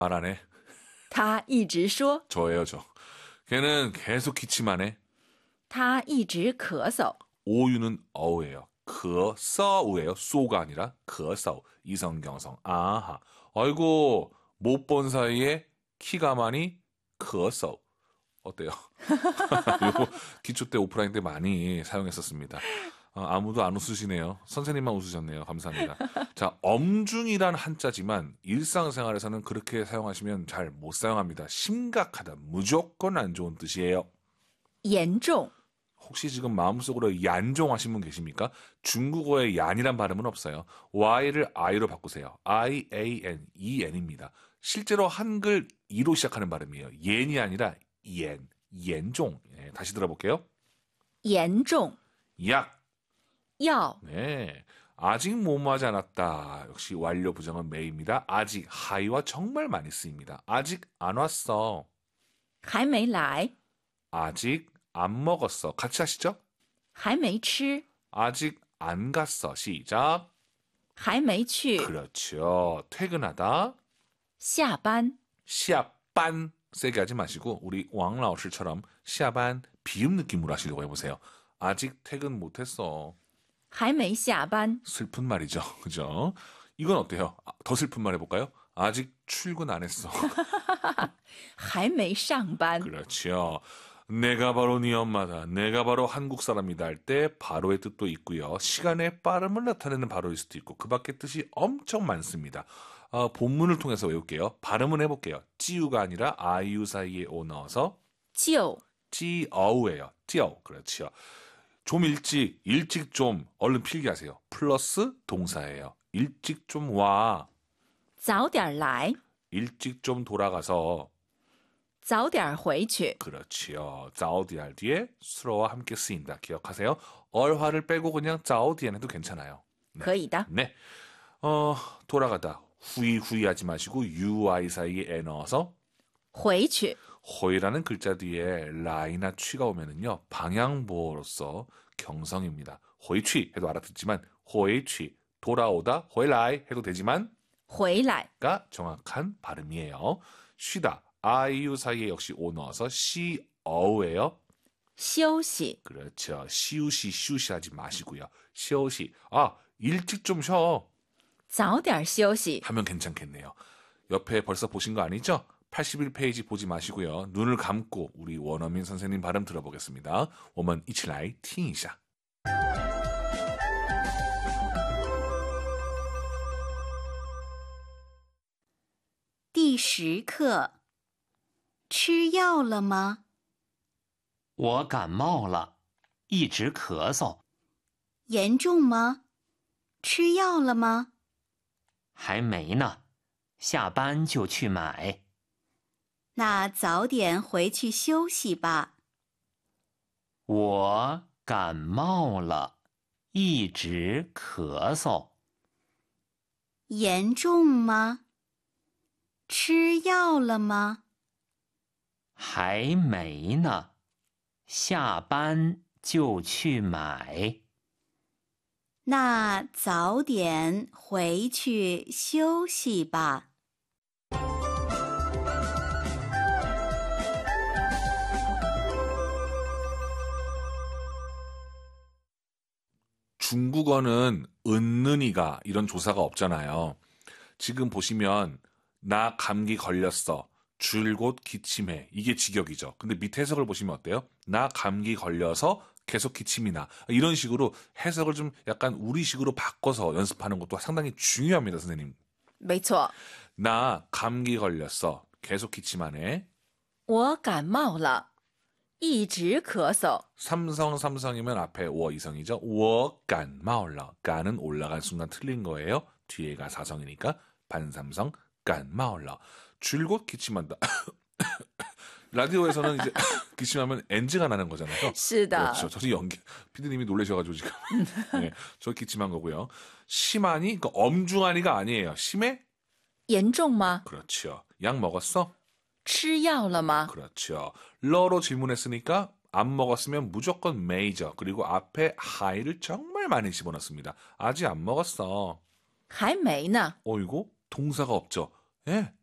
말 안 해. 他一直说 저예요, 저. 걔는 계속 기침만 해. 他一直咳嗽 오유는 어우예요. 그서우예요. 쏘가 아니라 그서 이성경성. 아하. 아이고 못 본 사이에 키가 많이 그서. 어때요? 이거 기초 때 오프라인 때 많이 사용했었습니다. 아무도 안 웃으시네요. 선생님만 웃으셨네요. 감사합니다. 자, 엄중이란 한자지만 일상생활에서는 그렇게 사용하시면 잘 못 사용합니다. 심각하다. 무조건 안 좋은 뜻이에요. 严重 혹시 지금 마음속으로 얀종하신 분 계십니까? 중국어에 얀이란 발음은 없어요. Y를 I로 바꾸세요. I-A-N, E-N입니다. 실제로 한글 E로 시작하는 발음이에요. 옌이 아니라 옌, 옌종. 예, 다시 들어볼게요. 严重 약. 要 네. 아직 모모하지 않았다. 역시 완료 부정은 매입니다. 아직 하이와 정말 많이 쓰입니다. 아직 안 왔어. 还没来 아직 안 먹었어. 같이 하시죠? 还没吃 아직 안 갔어. 시작. 还没去 그렇죠. 퇴근하다. 下班 시합반 세게 하지 마시고 우리 왕라오师처럼 시합반 비음 느낌으로 하시려고 해보세요. 아직 퇴근 못했어. 还没下班 슬픈 말이죠. 그죠? 이건 어때요? 더 슬픈 말 해볼까요? 아직 출근 안 했어. 还没上班 그렇죠. 내가 바로 네 엄마다. 내가 바로 한국 사람이다 할 때 바로의 뜻도 있고요. 시간의 빠름을 나타내는 바로일 수도 있고 그 밖의 뜻이 엄청 많습니다. 본문을 통해서 외울게요. 발음은 해볼게요. 찌우가 아니라 아이유 사이에 오 넣어서 就 찌어우예요. 찌어. 그렇죠. 좀 일찍 좀 얼른 필기하세요. 플러스 동사예요. 일찍 좀 와. 早点来 일찍 좀 돌아가서 早点回去 그렇지요. 자오디알 뒤에 수로와 함께 쓰인다. 기억하세요. 얼화를 빼고 그냥 자오디안 해도 괜찮아요. 可以的 네. 돌아가다. 후이하지 마시고 UI 사이에 에 넣어서 回去 호이라는 글자 뒤에 라이나 취가 오면은요. 방향보호로서 경성입니다. 호이취 해도 알아듣지만 호이취 돌아오다 호이라이 해도 되지만 回来 가 정확한 발음이에요. 쉬다. 아이유 사이에 역시 오 넣어서 시어우예요. 休息 그렇죠. 시우시 하지 마시고요. 시오시. 일찍 좀 쉬어. 早点休息 하면 괜찮겠네요. 옆에 벌써 보신 거 아니죠? 81페이지 보지 마시고요. 눈을 감고 우리 원어민 선생님 발음 들어보겠습니다. 我们一起来听一下. 第10课，吃药了吗？ 我感冒了，一直咳嗽， 严重吗？吃药了吗？ 还没呢，下班就去买。 那早点回去休息吧。 我感冒了，一直咳嗽， 严重吗？吃药了吗？ 还没呢，下班就去买。 那早点回去休息吧。 중국어는 은는이가 이런 조사가 없잖아요. 지금 보시면 나 감기 걸렸어. 줄곧 기침해. 이게 직역이죠. 근데 밑에 해석을 보시면 어때요? 나 감기 걸려서 계속 기침이 나. 이런 식으로 해석을 좀 약간 우리식으로 바꿔서 연습하는 것도 상당히 중요합니다, 선생님. 没错 나 감기 걸렸어. 계속 기침하네. 我感冒了一直咳嗽 삼성이면 앞에 워 이성이죠. 我感冒了. 간은 올라간 순간 틀린 거예요. 뒤에가 사성이니까 반삼성 感冒了. 줄곧 기침한다. 라디오에서는 이제 기침하면 NG가 나는 거잖아요. 是的 그렇죠. 저 연기 피디님이 놀라셔가지고 지금 네, 저 기침한 거고요. 심하니, 그러니까 엄중하니가 아니에요. 심해? 严重吗 그렇죠. 약 먹었어? 吃药了吗 그렇죠. 러로 질문했으니까 안 먹었으면 무조건 메이저 그리고 앞에 하이를 정말 많이 집어넣습니다. 아직 안 먹었어. 还没呢 이거 동사가 없죠. 예,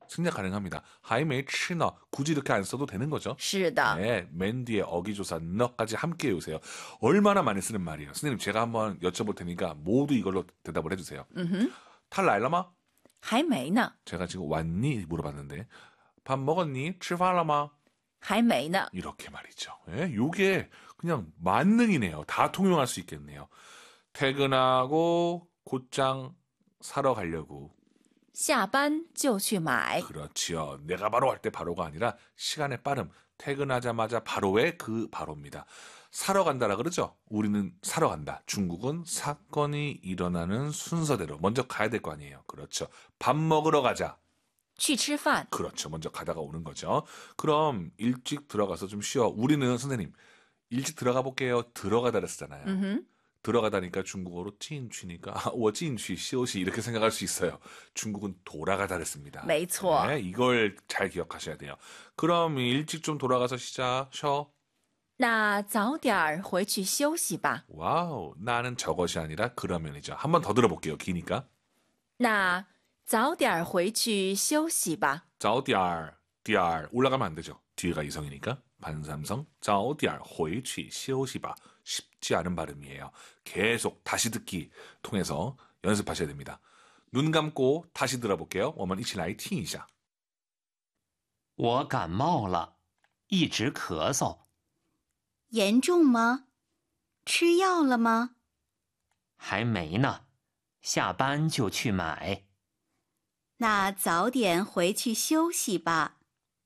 생략 가능합니다. 还没吃呢 굳이 이렇게 안 써도 되는 거죠. 是的， 네, 맨 뒤에 어기조사 너까지 함께 외우세요. 얼마나 많이 쓰는 말이에요. 선생님 제가 한번 여쭤볼 테니까 모두 이걸로 대답을 해주세요. 嗯哼， 탈来了吗? 还没呢， 제가 지금 왔니? 물어봤는데 밥 먹었니? 吃饭了吗? 还没呢。 이렇게 말이죠. 예, 요게 그냥 만능이네요. 다 통용할 수 있겠네요. 퇴근하고 곧장 사러 가려고. 下班就去买， 그렇지요. 내가 바로 할 때 바로가 아니라 시간의 빠름. 퇴근하자마자 바로의 그 바로입니다. 사러 간다라 그러죠. 우리는 사러 간다. 중국은 사건이 일어나는 순서대로 먼저 가야 될 거 아니에요. 그렇죠. 밥 먹으러 가자. 去吃饭， 그렇죠. 먼저 가다가 오는 거죠. 그럼 일찍 들어가서 좀 쉬어. 우리는 선생님 일찍 들어가 볼게요. 들어가다 그랬잖아요. 嗯哼， 들어가다니까 중국어로 찐취니까 我进去休息 이렇게 생각할 수 있어요. 중국은 돌아가다 그랬습니다. 没错。 네, 이걸 잘 기억하셔야 돼요. 그럼 일찍 좀 돌아가서 쉬어. 那早点儿回去休息吧。 와우, 나는 저것이 아니라 그러면이죠. 한 번 더 들어볼게요. 기니까. 那早点儿回去休息吧。 早点儿 올라가면 안 되죠. 뒤에가 이성이니까. 반삼성 早点儿回去休息吧. 쉽지 않은 발음이에요. 계속 다시 듣기 통해서 연습하셔야 됩니다. 눈 감고 다시 들어볼게요. 我们一起来听一下. 我感冒了，一直咳嗽， 严重吗？吃药了吗？ 还没呢，下班就去买。 那早点回去休息吧。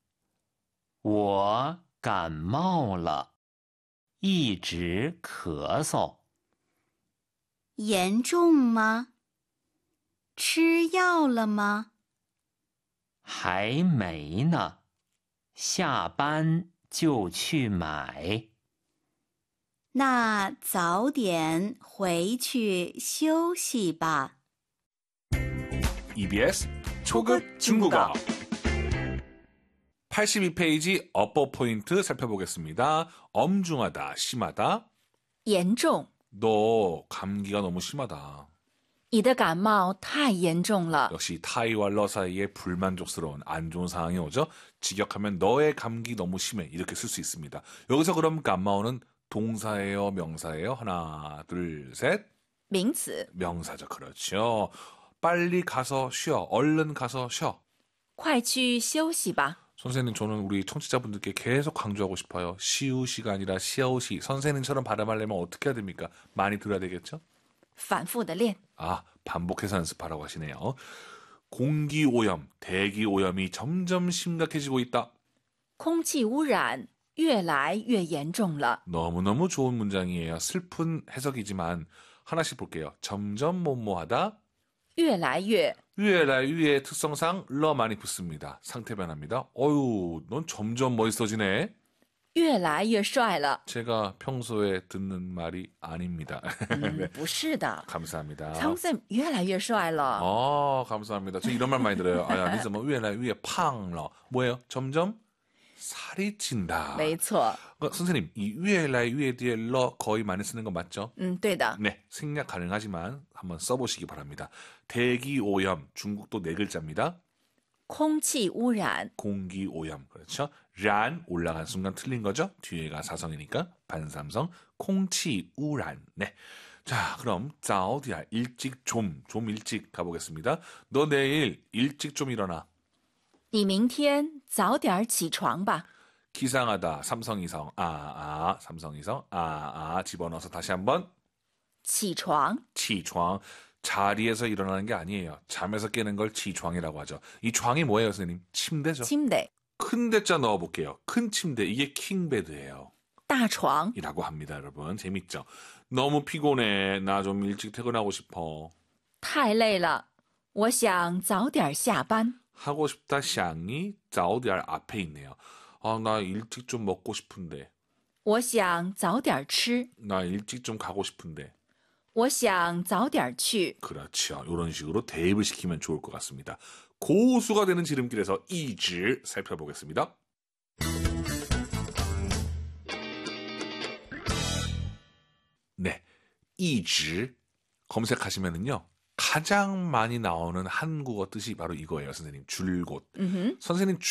我感冒了，一直咳嗽， 严重吗？吃药了吗？ 还没呢，下班就去买。 那早点回去休息吧。 EBS 초급 중국어 82페이지 업보 포인트 살펴보겠습니다. 엄중하다, 심하다. 严重， 너 감기가 너무 심하다. 你的感冒太严重了。 역시 타이와 러 사이에 불만족스러운 안 좋은 상황이 오죠. 직역하면 너의 감기 너무 심해 이렇게 쓸 수 있습니다. 여기서 그럼 감마오는 동사예요, 명사예요? 하나, 둘, 셋. 名词， 명사죠. 그렇죠. 빨리 가서 쉬어. 얼른 가서 쉬어. 快去休息吧。 선생님 저는 우리 청취자분들께 계속 강조하고 싶어요. 시우시가 아니라 시아우시. 선생님처럼 발음하려면 어떻게 해야 됩니까? 많이 들어야 되겠죠? 反复的练。 아, 반복해서 연습하라고 하시네요. 공기오염, 대기오염이 점점 심각해지고 있다. 空气污染越来越严重了。 너무너무 좋은 문장이에요. 슬픈 해석이지만 하나씩 볼게요. 점점 뭐뭐하다. 越来越越来越의 특성상 러 많이 붙습니다. 상태 변합니다. 어유, 넌 점점 멋있어지네. 越来越帅了。 제가 평소에 듣는 말이 아닙니다. 不是的， 감사합니다. 苍森越来越帅了。 감사합니다. 저 이런 말 많이 들어요. 아, 니怎么越来越胖了? 뭐예요? 점점 살이 찐다. 没错， 선생님, 이 越来越 뒤에 러 거의 많이 쓰는 거 맞죠? 对的。 네, 생략 가능하지만 한번 써보시기 바랍니다. 대기오염, 중국도 네 글자입니다. 空气污染 공기오염, 그렇죠? 란 올라간 순간 틀린 거죠? 뒤에가 사성이니까 반삼성, 공치우란. 네. 자, 그럼 早点 일찍 좀 일찍 가보겠습니다. 너 내일 일찍 좀 일어나. 你明天早点起床吧。 기상하다, 삼성이성, 삼성이성, 집어넣어서 다시 한번 起床 치床. 자리에서 일어나는 게 아니에요. 잠에서 깨는 걸 치床이라고 하죠. 이床이 뭐예요, 선생님? 침대죠. 침대 큰 대자 넣어볼게요. 큰 침대, 이게 킹베드예요. 大床 이라고 합니다, 여러분. 재밌죠? 너무 피곤해. 나 좀 일찍 퇴근하고 싶어. 太累了，我想早点下班。 하고 싶다 샹이 早点 앞에 있네요. 나 일찍 좀 먹고 싶은데. 我想早点吃， 나 일찍 좀 가고 싶은데. 我想早点去。 그렇죠. 이런 식으로 대입을 시키면 좋을 것 같습니다. 고수가 되는 지름길에서 이즈 살펴보겠습니다. 네, 이즈 검색하시면은요. 가장 많이 나오는 한국어 뜻이 바로 이거예요, 선생님. 줄곧. 음흠. 선생님